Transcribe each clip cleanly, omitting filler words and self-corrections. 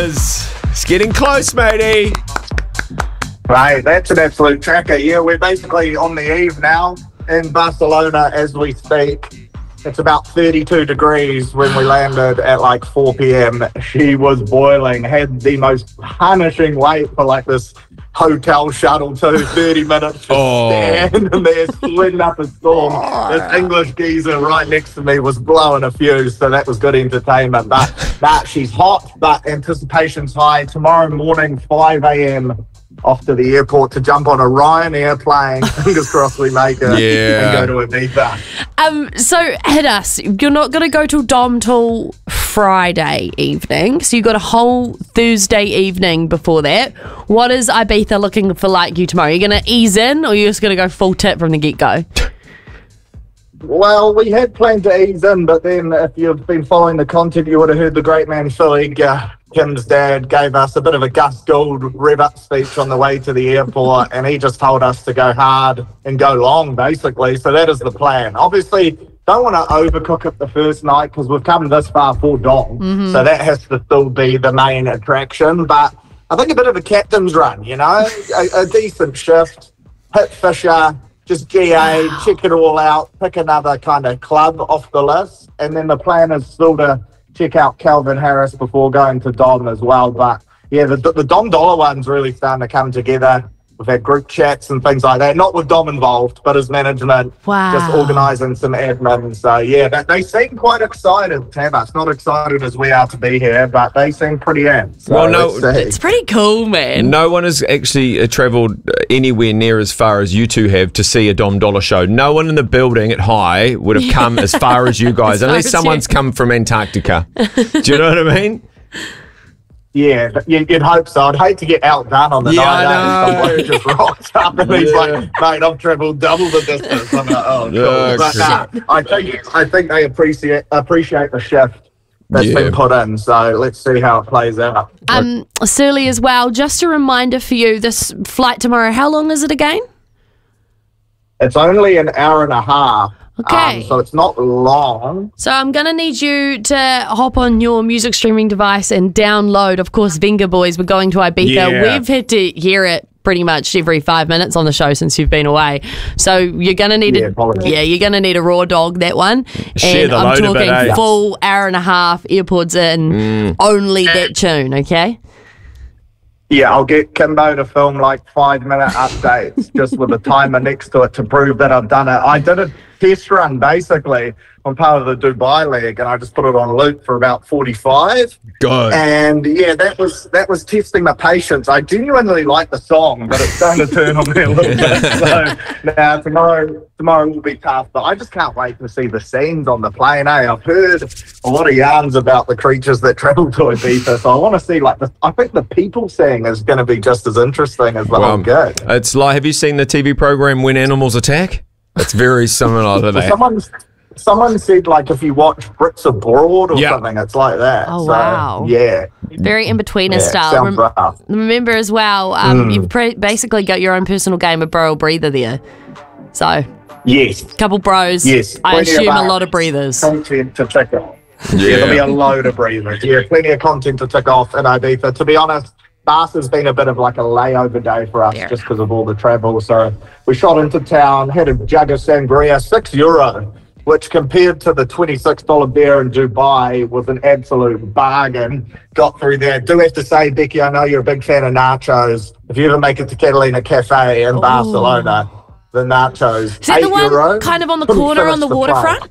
is. It's getting close, matey. Right, that's an absolute tracker. Yeah, we're basically on the eve now in Barcelona as we speak. It's about 32 degrees when we landed at like 4 p.m. She was boiling, had the most punishing wait for like this hotel shuttle too, 30 minutes to stand in there sweating up a storm. This English geezer right next to me was blowing a fuse, so that was good entertainment. But nah, she's hot, but anticipation's high. Tomorrow morning, 5 a.m, off to the airport to jump on a Ryanair plane. Fingers crossed we make it and go to Ibiza. So hit us. You're not going to go till Dom till Friday evening, so you've got a whole Thursday evening before that. What is Ibiza looking for like you tomorrow? Are you going to ease in, or are you just going to go full tip from the get-go? Well, we had planned to ease in, but then if you've been following the content, you would have heard the great man Philly, Kim's dad, gave us a bit of a Gus Gould rev-up speech on the way to the airport, and he just told us to go hard and go long, basically. So that is the plan. Obviously, don't want to overcook it the first night because we've come this far for Dom, so that has to still be the main attraction. But I think a bit of a captain's run, you know, a decent shift, hit Fisher, just GA, check it all out, pick another kind of club off the list, and then the plan is still to check out Calvin Harris before going to Dom as well. But yeah, the Dom Dollar one's really starting to come together. We've had group chats and things like that, not with Dom involved, but his management, just organising some admin. So yeah, they seem quite excited to have us. Not excited as we are to be here, but they seem pretty amped. So well, no, it's pretty cool, man. No one has actually travelled anywhere near as far as you two have to see a Dom Dollar show. No one in the building at High would have come as far as you guys, unless someone's come from Antarctica. Do you know what I mean? Yeah, you'd hope so. I'd hate to get outdone on the night. Someone just rocks up and he's like, mate, I've travelled double the distance. I'm like, oh, cool. But I think they appreciate the shift that's been put in. So let's see how it plays out. Surly as well, just a reminder for you, this flight tomorrow, how long is it again? It's only an hour and a half. Okay. So it's not long. So I'm going to need you to hop on your music streaming device and download, of course, Venga Boys. We're going to Ibiza. Yeah. We've had to hear it pretty much every 5 minutes on the show since you've been away. So you're going to need you're going to need a raw dog, that one. Share the I'm load talking of it, full hour and a half, AirPods in, only that tune, okay? Yeah, I'll get Kimbo to film like 5-minute updates just with a timer next to it to prove that I've done it. I did a test run basically on part of the Dubai leg, and I just put it on loop for about 45. Good. And yeah, that was testing my patience. I genuinely like the song, but it's starting to turn on me a little bit. So now tomorrow will be tough, but I just can't wait to see the scenes on the plane. I've heard a lot of yarns about the creatures that travel to Ibiza, so I want to see I think the people seeing is going to be just as interesting as the whole gig. It's like, have you seen the TV program When Animals Attack? It's very similar to that. Someone said, like, if you watch Brits Abroad or something, it's like that. Oh, so, wow. Yeah. Very in-betweener style. Sounds rough. Remember as well, you've basically got your own personal game of bro or breather there. So, yes. Couple bros. Yes. I assume a lot of breathers. Content to tick off. Yeah, there'll be a load of breathers. Yeah, plenty of content to tick off in Ibiza. To be honest, Barca's been a bit of like a layover day for us just because of all the travel. So we shot into town, had a jug of sangria, €6, which compared to the $26 beer in Dubai was an absolute bargain. Got through there. Do have to say, Becky, I know you're a big fan of nachos. If you ever make it to Catalina Cafe in Barcelona, the nachos, is that the one €8. kind of on the corner on the waterfront?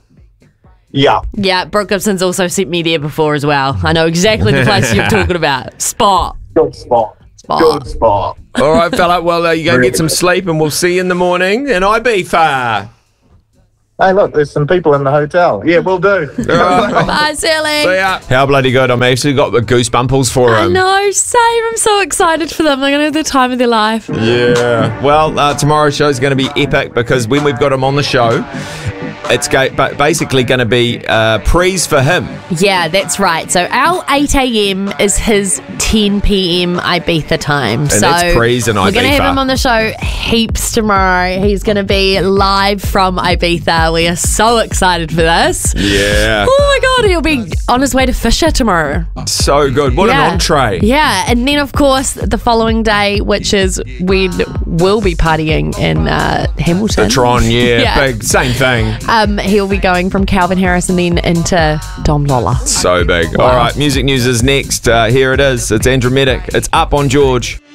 Yeah. Yeah, Brooke Gibson's also sent me there before as well. I know exactly the place you're talking about. Spot. Good spot. Good spot. All right, fella. Well, you go and get some sleep, and we'll see you in the morning in Ibiza. Hey, look, there's some people in the hotel. Yeah, we'll do. Bye, Sally. See ya. How bloody good. I'm actually got the goosebumples for I him. know, same. I'm so excited for them. They're going to have the time of their life. Yeah. Well, tomorrow's show is going to be epic because when we've got him on the show, it's basically going to be prees for him. Yeah, that's right. So our 8 a.m. is his 10 p.m. Ibiza time. And so that's prees in Ibiza. We're going to have him on the show heaps tomorrow. He's going to be live from Ibiza. We are so excited for this. Yeah. Oh my God, he'll be on his way to Fisher tomorrow. So good. What an entree. Yeah, and then of course the following day, which is when we'll be partying in Hamilton. The Tron, big, same thing. He'll be going from Calvin Harris and then into Dom Lola. So big. Wow. All right, music news is next. Here it is. It's Andrew Medic. It's Up on George.